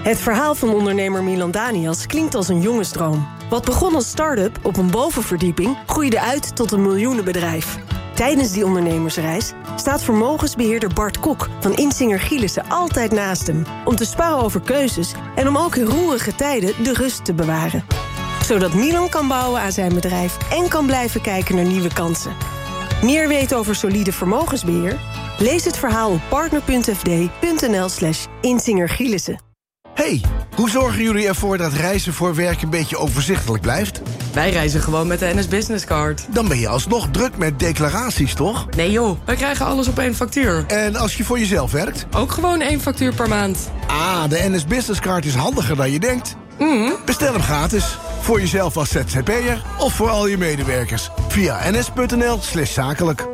Het verhaal van ondernemer Milan Daniels klinkt als een jongensdroom. Wat begon als start-up op een bovenverdieping groeide uit tot een miljoenenbedrijf. Tijdens die ondernemersreis staat vermogensbeheerder Bart Kok van Insinger Gielissen altijd naast hem, om te sparren over keuzes en om ook in roerige tijden de rust te bewaren. Zodat Milan kan bouwen aan zijn bedrijf en kan blijven kijken naar nieuwe kansen. Meer weten over solide vermogensbeheer? Lees het verhaal op partner.fd.nl/Insinger Gielissen. Hey, hoe zorgen jullie ervoor dat reizen voor werk een beetje overzichtelijk blijft? Wij reizen gewoon met de NS Business Card. Dan ben je alsnog druk met declaraties, toch? Nee joh, wij krijgen alles op één factuur. En als je voor jezelf werkt? Ook gewoon 1 factuur per maand. Ah, de NS Business Card is handiger dan je denkt. Bestel hem gratis. Voor jezelf als ZZP'er of voor al je medewerkers. Via ns.nl/zakelijk.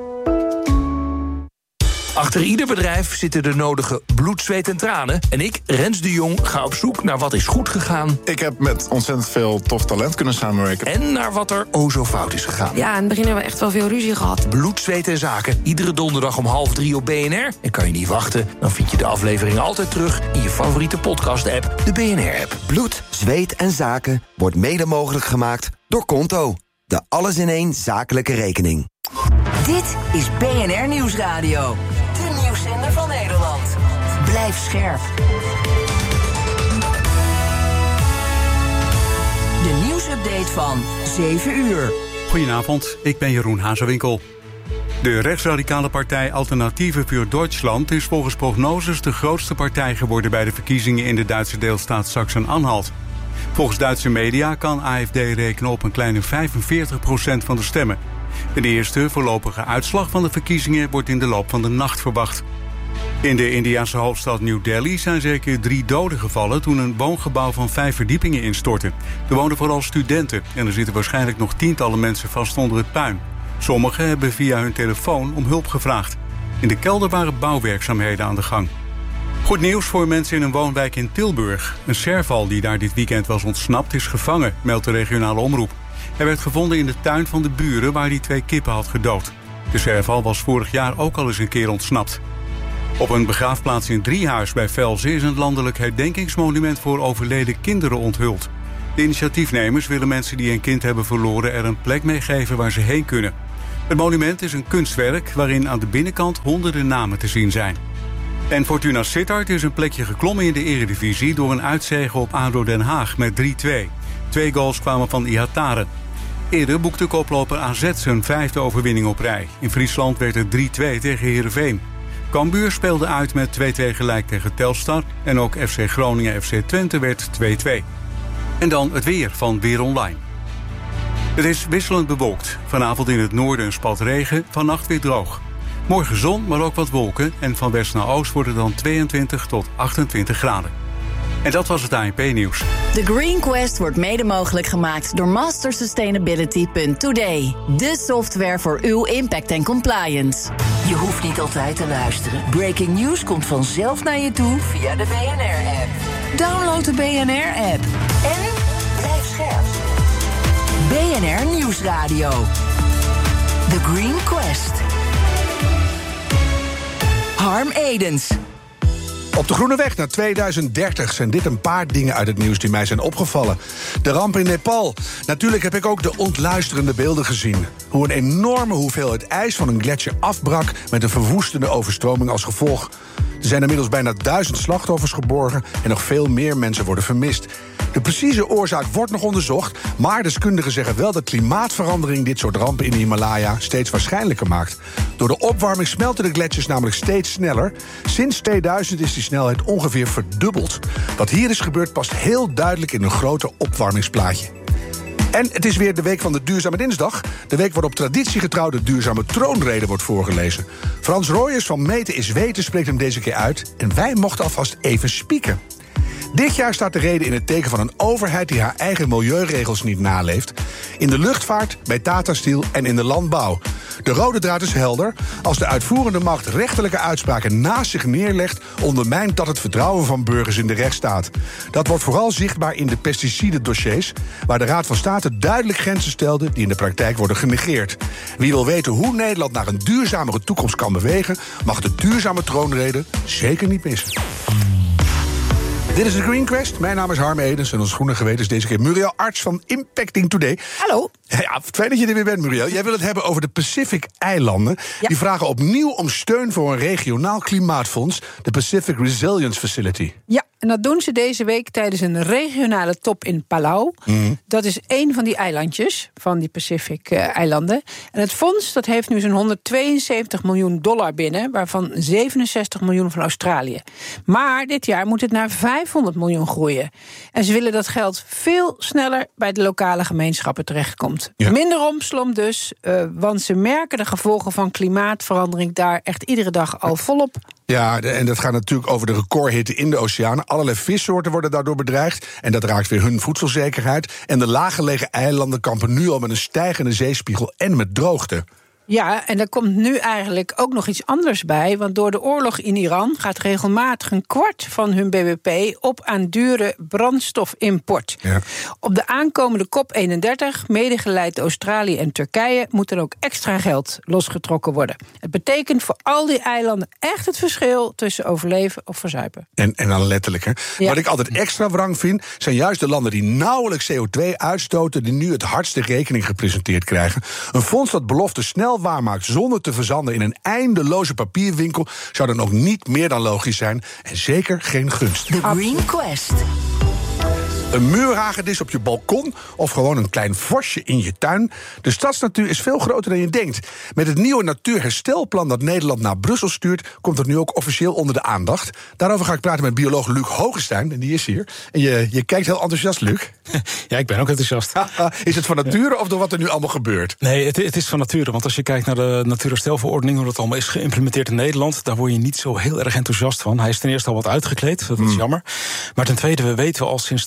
Achter ieder bedrijf zitten de nodige bloed, zweet en tranen. En ik, Rens de Jong, ga op zoek naar wat is goed gegaan. Ik heb met ontzettend veel tof talent kunnen samenwerken. En naar wat er zo fout is gegaan. Ja, in het begin hebben we echt wel veel ruzie gehad. Bloed, zweet en zaken. Iedere donderdag om 2:30 op BNR. En kan je niet wachten, dan vind je de aflevering altijd terug in je favoriete podcast-app, de BNR-app. Bloed, zweet en zaken wordt mede mogelijk gemaakt door Konto. De alles-in-één zakelijke rekening. Dit is BNR Nieuwsradio. De nieuwszender van Nederland. Blijf scherp. De nieuwsupdate van 7 uur. Goedenavond, ik ben Jeroen Hazewinkel. De rechtsradicale partij Alternatieven für Deutschland is volgens prognoses de grootste partij geworden bij de verkiezingen in de Duitse deelstaat Sachsen-Anhalt. Volgens Duitse media kan AfD rekenen op een kleine 45% van de stemmen. De eerste voorlopige uitslag van de verkiezingen wordt in de loop van de nacht verwacht. In de Indiase hoofdstad New Delhi zijn zeker 3 doden gevallen toen een woongebouw van 5 verdiepingen instortte. Er woonden vooral studenten en er zitten waarschijnlijk nog tientallen mensen vast onder het puin. Sommigen hebben via hun telefoon om hulp gevraagd. In de kelder waren bouwwerkzaamheden aan de gang. Goed nieuws voor mensen in een woonwijk in Tilburg. Een serval die daar dit weekend was ontsnapt is gevangen, meldt de regionale omroep. Hij werd gevonden in de tuin van de buren waar hij 2 kippen had gedood. De serval was vorig jaar ook al eens een keer ontsnapt. Op een begraafplaats in Driehuis bij Velzen is een landelijk herdenkingsmonument voor overleden kinderen onthuld. De initiatiefnemers willen mensen die een kind hebben verloren er een plek mee geven waar ze heen kunnen. Het monument is een kunstwerk waarin aan de binnenkant honderden namen te zien zijn. En Fortuna Sittard is een plekje geklommen in de Eredivisie door een uitzege op ADO Den Haag met 3-2. 2 goals kwamen van Ihataren. Eerder boekte koploper AZ zijn 5e overwinning op rij. In Friesland werd het 3-2 tegen Heerenveen. Cambuur speelde uit met 2-2 gelijk tegen Telstar. En ook FC Groningen FC Twente werd 2-2. En dan het weer van Weer Online. Het is wisselend bewolkt. Vanavond in het noorden een spat regen, vannacht weer droog. Morgen zon, maar ook wat wolken. En van west naar oost wordt het dan 22 tot 28 graden. En dat was het ANP-nieuws. The Green Quest wordt mede mogelijk gemaakt door mastersustainability.today. De software voor uw impact en compliance. Je hoeft niet altijd te luisteren. Breaking news komt vanzelf naar je toe via de BNR-app. Download de BNR-app. En blijf scherp. BNR Nieuwsradio. The Green Quest. Harm Edens. Op de groene weg naar 2030 zijn dit een paar dingen uit het nieuws die mij zijn opgevallen. De ramp in Nepal. Natuurlijk heb ik ook de ontluisterende beelden gezien. Hoe een enorme hoeveelheid ijs van een gletsjer afbrak met een verwoestende overstroming als gevolg. Er zijn inmiddels bijna 1000 slachtoffers geborgen en nog veel meer mensen worden vermist. De precieze oorzaak wordt nog onderzocht, maar deskundigen zeggen wel dat klimaatverandering dit soort rampen in de Himalaya steeds waarschijnlijker maakt. Door de opwarming smelten de gletsjers namelijk steeds sneller. Sinds 2000 is die snelheid ongeveer verdubbeld. Wat hier is gebeurd past heel duidelijk in een groter opwarmingsplaatje. En het is weer de week van de Duurzame Dinsdag. De week waarop traditiegetrouw de duurzame troonrede wordt voorgelezen. Frans Roijers van Meten is Weten spreekt hem deze keer uit. En wij mochten alvast even spieken. Dit jaar staat de rede in het teken van een overheid die haar eigen milieuregels niet naleeft. In de luchtvaart, bij Tata Steel en in de landbouw. De rode draad is helder. Als de uitvoerende macht rechterlijke uitspraken naast zich neerlegt, ondermijnt dat het vertrouwen van burgers in de rechtsstaat. Dat wordt vooral zichtbaar in de pesticidendossiers, waar de Raad van State duidelijk grenzen stelde die in de praktijk worden genegeerd. Wie wil weten hoe Nederland naar een duurzamere toekomst kan bewegen, mag de duurzame troonrede zeker niet missen. Dit is de Green Quest. Mijn naam is Harm Edens en ons groene geweten is deze keer Muriel Arts van Impacting Today. Hallo. Ja, fijn dat je er weer bent, Muriel. Jij wil het hebben over de Pacific-eilanden. Ja. Die vragen opnieuw om steun voor een regionaal klimaatfonds, de Pacific Resilience Facility. Ja, en dat doen ze deze week tijdens een regionale top in Palau. Dat is één van die eilandjes van die Pacific-eilanden. En het fonds dat heeft nu zo'n $172 miljoen binnen, waarvan 67 miljoen van Australië. Maar dit jaar moet het naar 500 miljoen groeien. En ze willen dat geld veel sneller bij de lokale gemeenschappen terechtkomt. Ja. Minder rompslomp dus, want ze merken de gevolgen van klimaatverandering daar echt iedere dag al volop. Ja, en dat gaat natuurlijk over de recordhitte in de oceanen. Allerlei vissoorten worden daardoor bedreigd. En dat raakt weer hun voedselzekerheid. En de laaggelegen eilanden kampen nu al met een stijgende zeespiegel en met droogte. Ja, en er komt nu eigenlijk ook nog iets anders bij. Want door de oorlog in Iran gaat regelmatig een kwart van hun bbp op aan dure brandstofimport. Ja. Op de aankomende COP31, medegeleid Australië en Turkije, moet er ook extra geld losgetrokken worden. Het betekent voor al die eilanden echt het verschil tussen overleven of verzuipen. En dan letterlijk, hè. Ja. Wat ik altijd extra wrang vind, zijn juist de landen die nauwelijks CO2 uitstoten, die nu het hardste rekening gepresenteerd krijgen. Een fonds dat belofte snel waarmaakt zonder te verzanden in een eindeloze papierwinkel zou dan ook niet meer dan logisch zijn en zeker geen gunst. The Green Quest. Een muurhagedis op je balkon of gewoon een klein vosje in je tuin. De stadsnatuur is veel groter dan je denkt. Met het nieuwe natuurherstelplan dat Nederland naar Brussel stuurt, komt het nu ook officieel onder de aandacht. Daarover ga ik praten met bioloog Luc Hogestein, en die is hier. En je kijkt heel enthousiast, Luc. Ja, ik ben ook enthousiast. Is het van nature of door wat er nu allemaal gebeurt? Nee, het is van nature. Want als je kijkt naar de natuurherstelverordening, hoe dat allemaal is geïmplementeerd in Nederland, daar word je niet zo heel erg enthousiast van. Hij is ten eerste al wat uitgekleed, dat is jammer. Maar ten tweede, we weten al sinds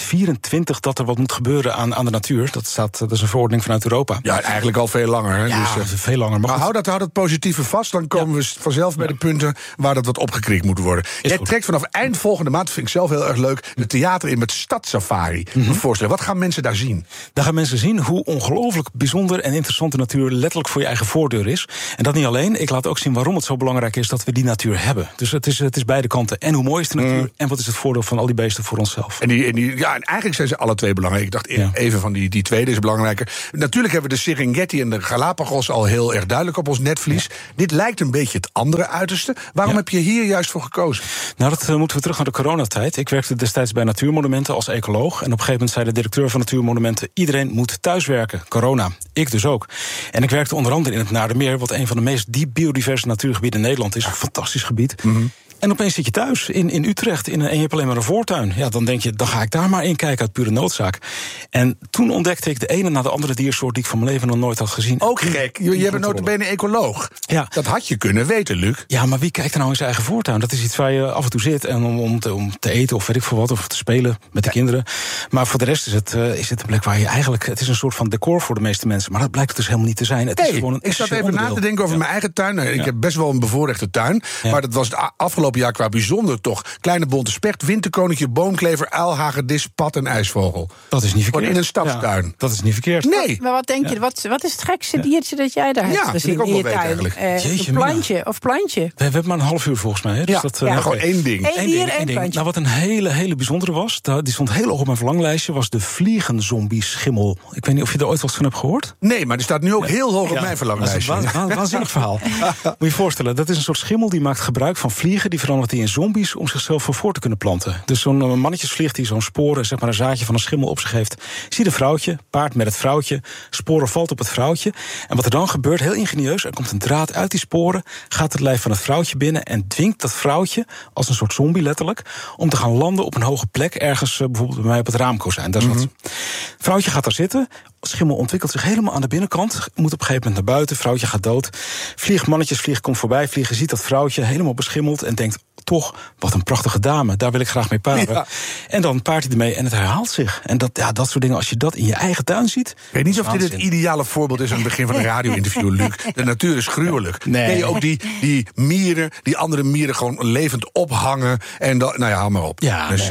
2024 dat er wat moet gebeuren aan de natuur. Dat is een verordening vanuit Europa. Ja, eigenlijk al veel langer. Hè? Ja, dus, veel langer. Maar hou dat positieve vast, dan komen we vanzelf bij de punten waar dat wat opgekrikt moet worden. Jij trekt vanaf eind volgende maand, vind ik zelf heel erg leuk, de theater in met Stadssafari. Voorstellen. Wat gaan mensen daar zien? Daar gaan mensen zien hoe ongelooflijk bijzonder en interessante natuur letterlijk voor je eigen voordeur is. En dat niet alleen. Ik laat ook zien waarom het zo belangrijk is dat we die natuur hebben. Dus het is beide kanten. En hoe mooi is de natuur en wat is het voordeel van al die beesten voor onszelf. En eigenlijk zijn ze alle twee belangrijk. Ik dacht even van die tweede is belangrijker. Natuurlijk hebben we de Serengeti en de Galapagos al heel erg duidelijk op ons netvlies. Ja. Dit lijkt een beetje het andere uiterste. Waarom heb je hier juist voor gekozen? Nou, dat moeten we terug naar de coronatijd. Ik werkte destijds bij Natuurmonumenten als ecoloog. En op een gegeven moment zei de directeur van Natuurmonumenten: iedereen moet thuiswerken. Corona. Ik dus ook. En ik werkte onder andere in het Naardermeer, wat een van de meest diep biodiverse natuurgebieden in Nederland is. Een fantastisch gebied. En opeens zit je thuis in Utrecht en je hebt alleen maar een voortuin. Ja, dan denk je, dan ga ik daar maar in kijken uit pure noodzaak. En toen ontdekte ik de ene na de andere diersoort die ik van mijn leven nog nooit had gezien. Ook gek. Je bent nota bene ecoloog. Ja. Dat had je kunnen weten, Luc. Ja, maar wie kijkt er nou in zijn eigen voortuin? Dat is iets waar je af en toe zit en om te eten of weet ik veel wat, of te spelen met de kinderen. Maar voor de rest is het een plek waar je eigenlijk, het is een soort van decor voor de meeste mensen. Maar dat blijkt het dus helemaal niet te zijn. Het is gewoon een ik zat even na te denken over mijn eigen tuin. Ik heb best wel een bevoorrechte tuin. Ja. Maar dat was het afgelopen jaar qua bijzonder toch. Kleine bonte specht, winterkoninkje, boomklever, uilhagedis, pad en ijsvogel. Dat is niet verkeerd. In een stadstuin. Ja, dat is niet verkeerd. Nee. Maar wat denk je, wat is het gekste diertje dat jij daar hebt gezien in je tuin? Een plantje of plantje? We hebben maar een half uur volgens mij. Hè? Dus gewoon één ding. Eén dier, één plantje. Nou, wat een hele bijzondere was, die stond heel hoog op mijn verlanglijstje, was de vliegenzombieschimmel. Ik weet niet of je er ooit wat van hebt gehoord? Nee, maar die staat nu ook heel hoog op mijn verlanglijstje. Dat is een waanzinnig verhaal. Moet je je voorstellen, dat is een soort schimmel die maakt gebruik van vliegen, die verandert die in zombies om zichzelf van voor te kunnen planten. Dus zo'n mannetjesvlieg die zo'n sporen, zeg maar een zaadje van een schimmel op zich heeft, ziet een vrouwtje, paart met het vrouwtje, sporen valt op het vrouwtje. En wat er dan gebeurt, heel ingenieus, er komt een draad uit die sporen, gaat het lijf van het vrouwtje binnen en dwingt dat vrouwtje, als een soort zombie letterlijk, om te gaan landen op een hoge plek, ergens bijvoorbeeld bij mij op het raamkozijn. Dat is wat. Vrouwtje gaat daar zitten, schimmel ontwikkelt zich helemaal aan de binnenkant, moet op een gegeven moment naar buiten, vrouwtje gaat dood. Mannetjesvlieg komt voorbij, vliegen ziet dat vrouwtje helemaal beschimmeld en denkt, toch, wat een prachtige dame, daar wil ik graag mee paren. Ja. En dan paart hij ermee en het herhaalt zich. En dat soort dingen, als je dat in je eigen tuin ziet. Ik weet niet of dit het ideale voorbeeld is aan het begin van een radio-interview, Luc. De natuur is gruwelijk. Nee. Ken je ook die mieren, die andere mieren gewoon levend ophangen. En dan, nou ja, haal maar op. Ja, dus,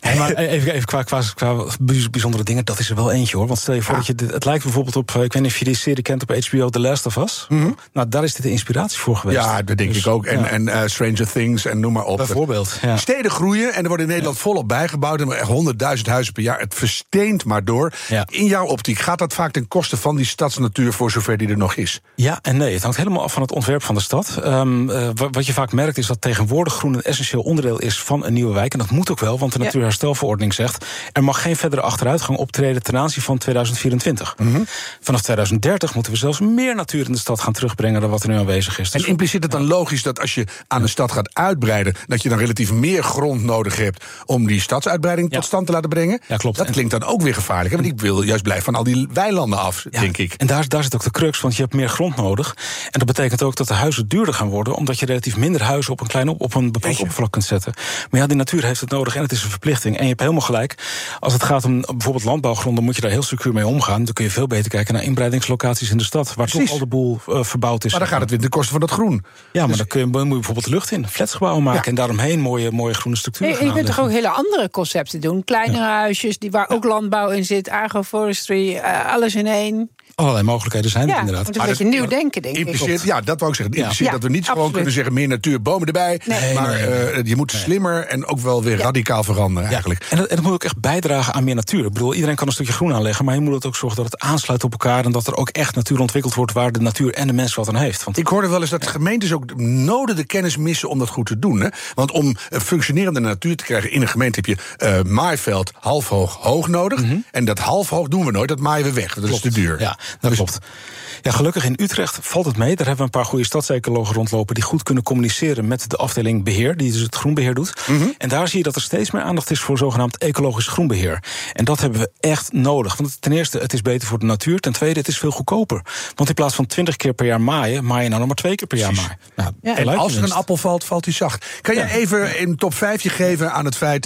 Maar even qua bijzondere dingen, dat is er wel eentje hoor. Want stel je voor dat het lijkt bijvoorbeeld op, ik weet niet of je die serie kent op HBO, The Last of Us. Mm-hmm. Nou, daar is dit de inspiratie voor geweest. Ja, dat denk ik ook. En Stranger Things en noem maar op. Bijvoorbeeld. Ja. Steden groeien en er worden in Nederland volop bijgebouwd. En echt 100.000 huizen per jaar. Het versteent maar door. Ja. In jouw optiek gaat dat vaak ten koste van die stadsnatuur voor zover die er nog is? Ja en nee. Het hangt helemaal af van het ontwerp van de stad. Wat je vaak merkt is dat tegenwoordig groen een essentieel onderdeel is van een nieuwe wijk. En dat moet ook wel, want de Natuurherstelverordening zegt er mag geen verdere achteruitgang optreden ten aanzien van 2024. Mm-hmm. Vanaf 2030 moeten we zelfs meer natuur in de stad gaan terugbrengen dan wat er nu aanwezig is. Dus en impliceert het dan logisch dat als je aan de stad gaat uitbreiden, dat je dan relatief meer grond nodig hebt om die stadsuitbreiding tot stand te laten brengen? Ja, klopt. Dat klinkt dan ook weer gevaarlijk. Hè? Want ik wil juist blijven van al die weilanden af, denk ik. En daar zit ook de crux, want je hebt meer grond nodig. En dat betekent ook dat de huizen duurder gaan worden, omdat je relatief minder huizen op een bepaald oppervlak kunt zetten. Maar ja, die natuur heeft het nodig en het is een verplichting. En je hebt helemaal gelijk. Als het gaat om bijvoorbeeld landbouwgronden, moet je daar heel secuur mee omgaan. Dan kun je veel beter kijken naar inbreidingslocaties in de stad, waar toch al de boel verbouwd is. Maar dan gaat het weer ten koste van dat groen. Ja, maar dan moet je bijvoorbeeld de lucht in, flatsgebouwen maken en daaromheen mooie groene structuren gaan je kunt toch ook hele andere concepten doen? Kleinere huisjes, waar ook landbouw in zit, agroforestry, alles in één. Allerlei mogelijkheden zijn er inderdaad. Het is een beetje nieuw denken, denk ik. Ja, dat wou ik zeggen. Het impliceert dat we niet gewoon kunnen zeggen meer natuur, bomen erbij. Nee. Maar je moet slimmer en ook wel weer radicaal veranderen eigenlijk. En dat moet ook echt bijdragen aan meer natuur. Ik bedoel, iedereen kan een stukje groen aanleggen, maar je moet het ook zorgen dat het aansluit op elkaar en dat er ook echt natuur ontwikkeld wordt waar de natuur en de mens wat aan heeft. Want ik hoorde wel eens dat gemeentes ook nodig de kennis missen om dat goed te doen. Hè? Want om functionerende natuur te krijgen in een gemeente heb je maaiveld halfhoog hoog nodig. Mm-hmm. En dat halfhoog doen we nooit, dat maaien we weg. Dat is te duur. Ja, dat klopt. Ja, gelukkig in Utrecht valt het mee. Daar hebben we een paar goede stadsecologen rondlopen die goed kunnen communiceren met de afdeling beheer, die dus het groenbeheer doet. Mm-hmm. En daar zie je dat er steeds meer aandacht is voor zogenaamd ecologisch groenbeheer. En dat hebben we echt nodig. Want ten eerste, het is beter voor de natuur. Ten tweede, het is veel goedkoper. Want in plaats van 20 keer per jaar maaien, maai je nou nog maar 2 keer per jaar maaien. Nou, en als er een appel valt, valt hij zacht. Kan je even een top 5 geven aan het feit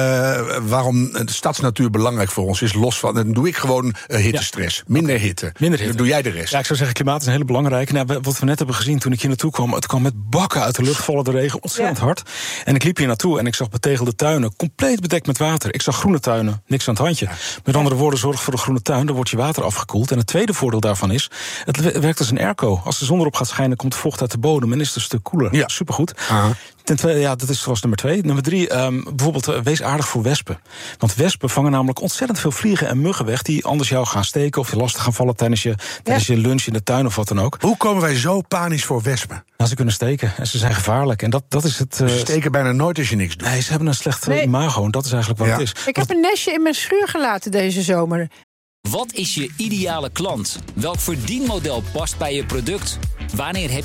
waarom de stadsnatuur belangrijk voor ons is? Los van, dan doe ik gewoon hittestress. Minder hitte. Dan doe jij de rest. Ja, ik zou zeggen, klimaat is een hele belangrijke. Nou, wat we net hebben gezien toen ik hier naartoe kwam, het kwam met bakken uit de lucht, vallen de regen ontzettend hard. En ik liep hier naartoe en ik zag betegelde tuinen, compleet bedekt met water. Ik zag groene tuinen, niks aan het handje. Met andere woorden, zorg voor een groene tuin, dan wordt je water afgekoeld. En het tweede voordeel daarvan is, het werkt als een airco. Als de zon erop gaat schijnen, komt de vocht uit de bodem en is het een stuk koeler. Ja, supergoed. Ten tweede, dat was nummer 2. Nummer 3, bijvoorbeeld wees aardig voor wespen. Want wespen vangen namelijk ontzettend veel vliegen en muggen weg die anders jou gaan steken of je lastig gaan vallen tijdens je lunch in de tuin of wat dan ook. Hoe komen wij zo panisch voor wespen? Nou, ze kunnen steken en ze zijn gevaarlijk. En dat is het. Ze steken bijna nooit als je niks doet. Nee, ze hebben een slecht imago en dat is eigenlijk wat het is. Ik heb een nestje in mijn schuur gelaten deze zomer. Wat is je ideale klant? Welk verdienmodel past bij je product? Wanneer heb